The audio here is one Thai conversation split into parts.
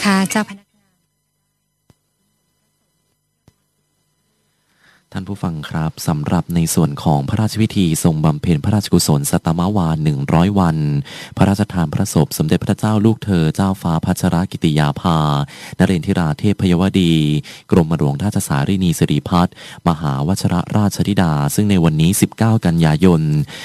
นะคะเจ้าพนักท่านผู้ฟังครับสำหรับในส่วนของพระราชพิธีทรงบำเพ็ญพระราชกุศลสัตมวาล100 วันพระราชทานพระศพสมเด็จพระเจ้าลูกเธอเจ้าฟ้าพัชรกิติยาภานเรนทิราเทพพยวดีกรมหลวงราชสารินีสิริพัฒน์มหาวชรราชธิดาซึ่งในวันนี้19 กันยายน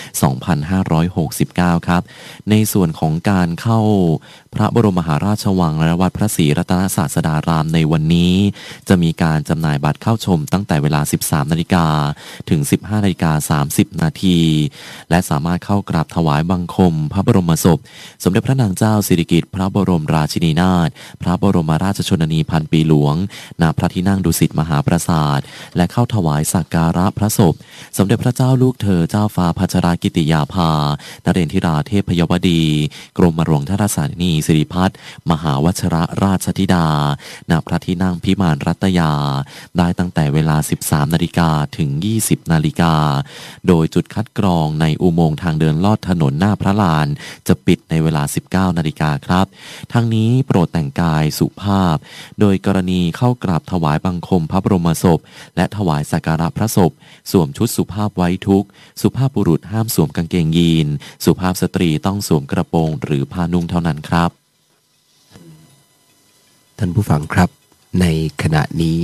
2569 ครับในส่วนของการเข้าพระบรมมหาราชวังและวัดพระศรีรัตนศาสดารามในวันนี้จะมีการจำหน่ายบัตรเข้าชมตั้งแต่เวลา 13 นาฬิกาถึง 15 นาฬิกา 30 นาทีและสามารถเข้ากราบถวายบังคมพระบรมศพสมเด็จพระนางเจ้าสิริกิติ์พระบรมราชินีนาถพระบรมราชชนนีพันปีหลวงณพระที่นั่งดุสิตมหาปราสาทและเข้าถวายสักการะพระศพสมเด็จพระเจ้าลูกเธอเจ้าฟ้าพัชรกิติยาภานเรนทิราเทพพยวดีกรมหลวงราชสารินีสิริพัฒน์มหาวชรราชธิดาณพระที่นั่งพิมานรัตยาได้ตั้งแต่เวลา 13 นาฬิกาถึง 20 นาฬิกาโดยจุดคัดกรองในอุโมงค์ทางเดินลอดถนนหน้าพระลานจะปิดในเวลา 19 นาฬิกาครับทั้งนี้โปรดแต่งกายสุภาพโดยกรณีเข้ากราบถวายบังคมพระบรมศพและถวายสักการะพระศพสวมชุดสุภาพไว้ทุกข์สุภาพบุรุษห้ามสวมกางเกงยีนสุภาพสตรีต้องสวมกระโปรงหรือผ้านุ่งเท่านั้นครับท่านผู้ฟังครับในขณะนี้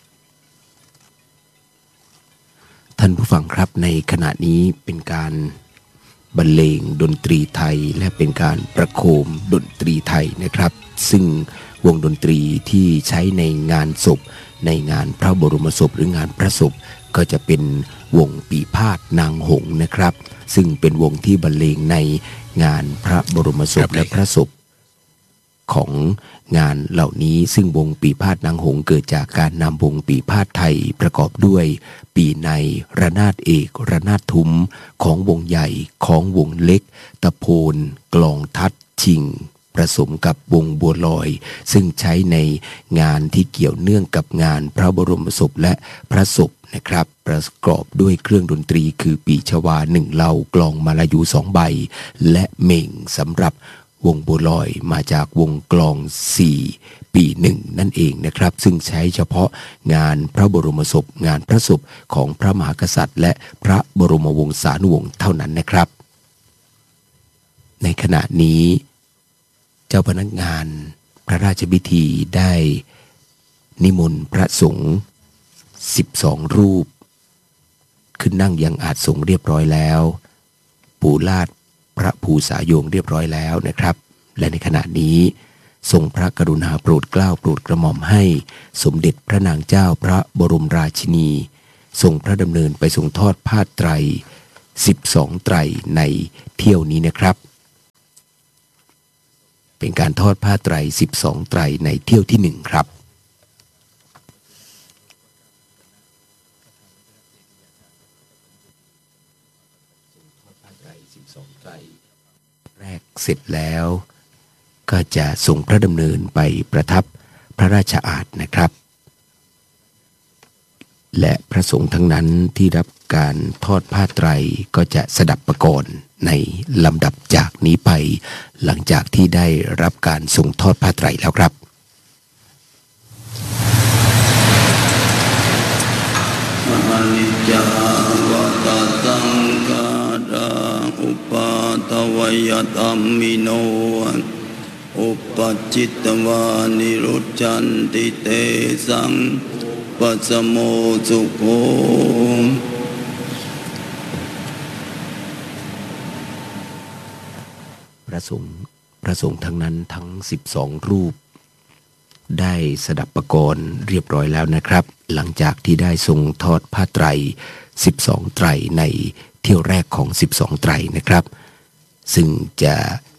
เป็นการบรรเลงดนตรีไทยและเป็นการประโคมดนตรีไทยนะครับซึ่งวงดนตรีที่ใช้ในงานศพในงานพระบรมศพหรืองานพระศพก็จะเป็นวงปีพาทย์นางหงส์นะครับซึ่งเป็นวงที่บรรเลงในงานพระบรมศพและพระศพของงานเหล่านี้ซึ่งวงปีพาทย์นางหงส์เกิดจากการนำวงปีพาทย์ไทยประกอบด้วยปีในระนาดเอกระนาดทุ้มของวงใหญ่ของวงเล็กตะโพนกลองทัดชิงผสมกับวงบัวลอยซึ่งใช้ในงานที่เกี่ยวเนื่องกับงานพระบรมศพและพระศพนะครับประกอบด้วยเครื่องดนตรีคือปีชวา1เหล่ากลองมาลายู2ใบและเม่งสำหรับวงบัวลอยมาจากวงกลอง4ปี1นั่นเองนะครับซึ่งใช้เฉพาะงานพระบรมศพงานพระศพของพระมหากษัตริย์และพระบรมวงศานุวงศ์เท่านั้นนะครับในขณะนี้เจ้าพนักงานพระราชพิธีได้นิมนต์พระสงฆ์12รูปขึ้นนั่งยังอาสงฆ์เรียบร้อยแล้วปูลาดพระภูษาโยงเรียบร้อยแล้วนะครับและในขณะนี้ทรงพระกรุณาโปรดเกล้าโปรดกระหม่อมให้สมเด็จพระนางเจ้าพระบรมราชินีทรงพระดำเนินไปทรงทอดผ้าไตร12ไตรในเที่ยวนี้นะครับเป็นการทอดผ้าไตร12ไตรในเที่ยวที่1ครับแรกเสร็จแล้วก็จะทรงพระดำเนินไปประทับพระราชอาณานะครับและพระสงฆ์ทั้งนั้นที่รับการทอดผ้าไตรก็จะสดับประกรณ์ในลำดับจากนี้ไปหลังจากที่ได้รับการทรงทอดผ้าไตรแล้วครับอนิจจาวตตังกาดาอุปาทวยธัมมิโนอุปจิตตวานิรุจจันติเตสังปัสสโมสุโขพระสงฆ์ทั้งนั้นทั้ง12รูปได้สดับประกรณ์เรียบร้อยแล้วนะครับหลังจากที่ได้ทรงทอดผ้าไตร12ไตรในเที่ยวแรกของ12ไตรนะครับซึ่งจะ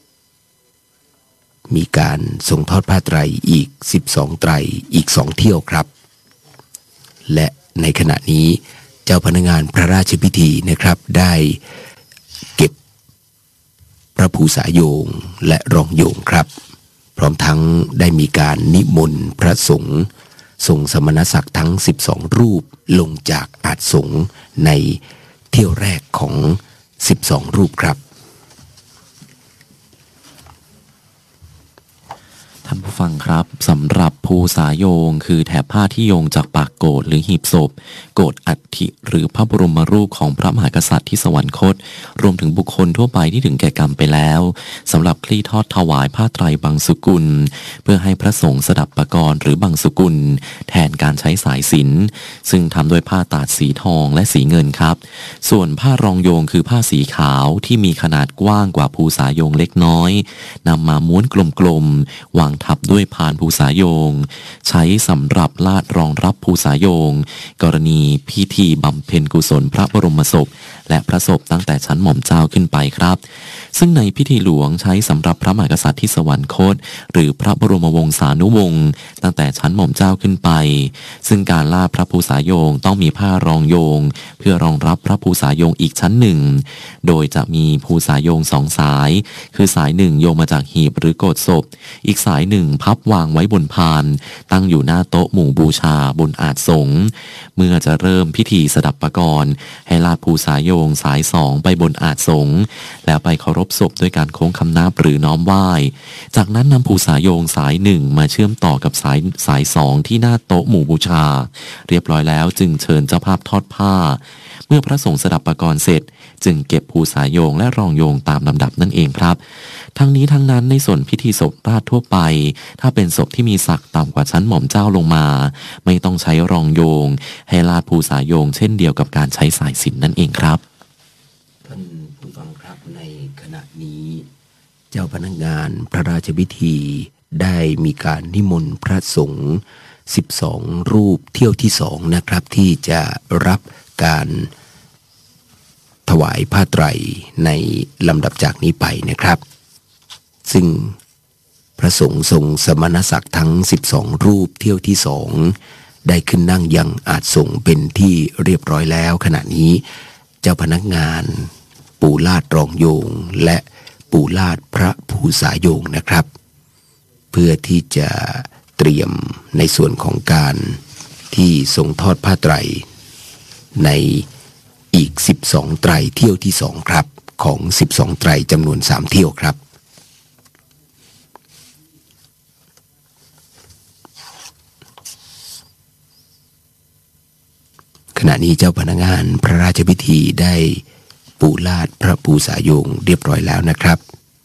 มีการทรงทอดผ้าไตรอีก12ไตรอีก2เที่ยวครับและในขณะนี้เจ้าพนักงานพระราชพิธีนะครับได้เก็บพระภูษาโยงและรองโยงครับพร้อมทั้งได้มีการนิมนต์พระสงฆ์ทรงสมณศักดิ์ทั้ง12รูปลงจากอาสงฆ์ในเที่ยวแรกของ12รูปครับท่านผู้ฟังครับสำหรับภูษาโยงคือแถบผ้าที่โยงจากปากโกฐหรือหีบศพโกฐอัฐิหรือพระบรมรูปของพระมหากษัตริย์ที่สวรรคตรวมถึงบุคคลทั่วไปที่ถึงแก่กรรมไปแล้วสำหรับคลี่ทอดถวายผ้าไตรบังสุกุลเพื่อให้พระสงฆ์สดับปกรณ์หรือบังสุกุลแทนการใช้สายสิญจน์ซึ่งทำด้วยผ้าตาดสีทองและสีเงินครับส่วนผ้ารองโยงคือผ้าสีขาวที่มีขนาดกว้างกว่าภูษาโยงเล็กน้อยนำมาม้วนกลมๆวางทับด้วยพานภูษาโยงใช้สำหรับลาดรองรับภูษาโยงกรณีพิธีบำเพ็ญกุศลพระบรมศพและพระศพตั้งแต่ชั้นหม่อมเจ้าขึ้นไปครับซึ่งในพิธีหลวงใช้สำหรับพระมหากษัตริย์ที่สวรรคตหรือพระบรมวงศานุวงศ์ตั้งแต่ชั้นหม่อมเจ้าขึ้นไปซึ่งการลาดพระภูษาโยงต้องมีผ้ารองโยงเพื่อรองรับพระภูษาโยงอีกชั้นหนึ่งโดยจะมีภูษาโยง2 สายคือสายหนึ่งโยงมาจากหีบหรือโกฐศพอีกสายหนึ่งพับวางไว้บนพานตั้งอยู่หน้าโต๊ะหมู่บูชาบนอาสน์สงฆ์เมื่อจะเริ่มพิธีสดับปกรณ์ให้ลาดภูษาโยงสาย2ไปบนอาสน์สงฆ์แล้วไปเคารพศพด้วยการโค้งคำนับหรือน้อมไหว้จากนั้นนำภูษาโยงสาย1มาเชื่อมต่อกับสาย2ที่หน้าโต๊ะหมู่บูชาเรียบร้อยแล้วจึงเชิญเจ้าภาพทอดผ้าเมื่อพระสงฆ์สดับปกรณ์เสร็จจึงเก็บภูษาโยงและรองโยงตามลำดับนั่นเองครับทั้งนี้ทั้งนั้นในส่วนพิธีศพราชทั่วไปถ้าเป็นศพที่มีศักดิ์ต่ำกว่าชั้นหม่อมเจ้าลงมาไม่ต้องใช้รองโยงให้ลาดภูษาโยงเช่นเดียวกับการใช้สายสิญจน์นั่นเองครับท่านผู้ฟังครับในขณะนี้เจ้าพนักงานพระราชพิธีได้มีการนิมนต์พระสงฆ์12 รูปเที่ยวที่2นะครับที่จะรับการถวายผ้าไตรในลำดับจากนี้ไปนะครับซึ่งพระสงฆ์ทรงสมณศักดิ์ทั้ง12 รูปเที่ยวที่2ได้ขึ้นนั่งยังอาสน์สงฆ์เป็นที่เรียบร้อยแล้วขณะนี้เจ้าพนักงานปู่ลาดรองโยงและปู่ลาดพระภูษาโยงนะครับเพื่อที่จะเตรียมในส่วนของการที่ทรงทอดผ้าไตรในอีก12 ไตรเที่ยวที่2ครับของ12 ไตรจำนวน3 เที่ยวครับขณะนี้เจ้าพนักงานพระราชพิธีได้ปู่ลาดพระภูษาโยงเรียบร้อยแล้วนะครับ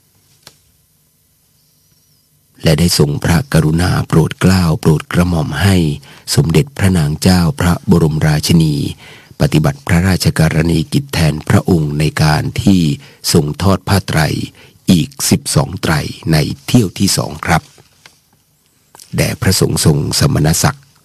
และได้ทรงพระกรุณาโปรดเกล้าโปรดกระหม่อมให้สมเด็จพระนางเจ้าพระบรมราชินีปฏิบัติพระราชกรณียกิจแทนพระองค์ในการที่ทรงทอดผ้าไตรอีก12 ไตรในเที่ยวที่2ครับแด่พระสงฆ์ทรงสมณศักดิ์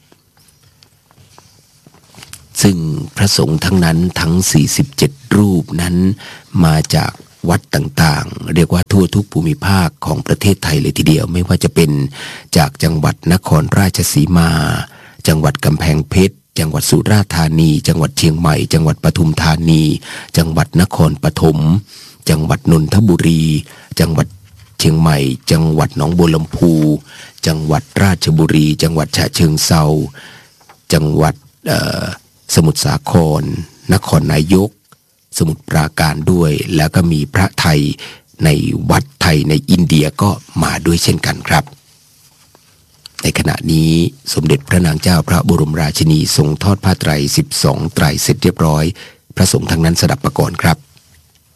ซึ่งพระสงฆ์ทั้งนั้นทั้ง47 รูปนั้นมาจากวัดต่างๆเรียกว่าทั่วทุกภูมิภาคของประเทศไทยเลยทีเดียวไม่ว่าจะเป็นจากจังหวัดนครราชสีมาจังหวัดกำแพงเพชรจังหวัดสุราษฎร์ธานีจังหวัดเชียงใหม่จังหวัดปทุมธานีจังหวัดนครปฐมจังหวัดนนทบุรีจังหวัดเชียงใหม่จังหวัดหนองบัวลำพูจังหวัดราชบุรีจังหวัดฉะเชิงเทราจังหวัดสมุทรสาครนครนายกสมุทรปราการด้วยแล้วก็มีพระไทยในวัดไทยในอินเดียก็มาด้วยเช่นกันครับในขณะนี้สมเด็จพระนางเจ้าพระบรมราชินีทรงทอดผ้าไตร12 ไตรเสร็จเรียบร้อยพระสงฆ์ทั้งนั้นสดับปกรณ์ครับ